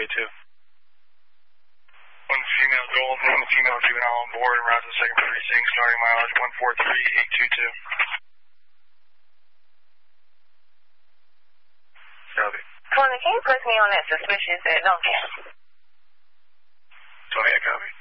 2. One female gold, one female juvenile on board, and route to the 2nd precinct, starting mileage 143822. Copy. Tony, can you put me on that suspicious at Duncan? Tony, I copy.